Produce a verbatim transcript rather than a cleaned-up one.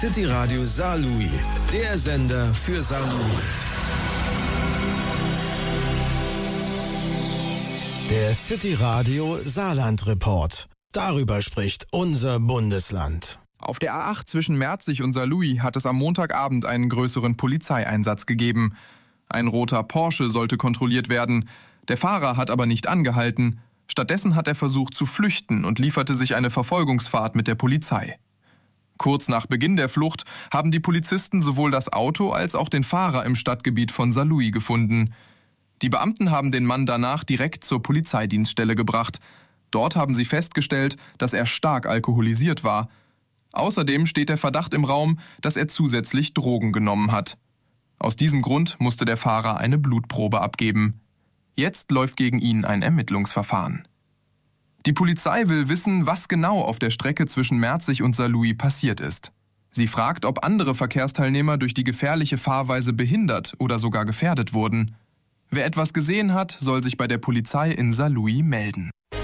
City Radio Saarlouis, der Sender für Saarlouis. Der City Radio Saarland Report. Darüber spricht unser Bundesland. Auf der A acht zwischen Merzig und Saarlouis hat es am Montagabend einen größeren Polizeieinsatz gegeben. Ein roter Porsche sollte kontrolliert werden. Der Fahrer hat aber nicht angehalten. Stattdessen hat er versucht zu flüchten und lieferte sich eine Verfolgungsfahrt mit der Polizei. Kurz nach Beginn der Flucht haben die Polizisten sowohl das Auto als auch den Fahrer im Stadtgebiet von Saarlouis gefunden. Die Beamten haben den Mann danach direkt zur Polizeidienststelle gebracht. Dort haben sie festgestellt, dass er stark alkoholisiert war. Außerdem steht der Verdacht im Raum, dass er zusätzlich Drogen genommen hat. Aus diesem Grund musste der Fahrer eine Blutprobe abgeben. Jetzt läuft gegen ihn ein Ermittlungsverfahren. Die Polizei will wissen, was genau auf der Strecke zwischen Merzig und Saarlouis passiert ist. Sie fragt, ob andere Verkehrsteilnehmer durch die gefährliche Fahrweise behindert oder sogar gefährdet wurden. Wer etwas gesehen hat, soll sich bei der Polizei in Saarlouis melden.